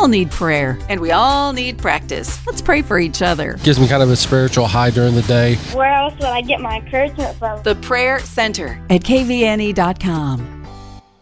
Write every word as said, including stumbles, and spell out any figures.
all need prayer, and we all need practice. Let's pray for each other. Gives me kind of a spiritual high during the day. Where else would I get my encouragement from? The Prayer Center at K V N E dot com.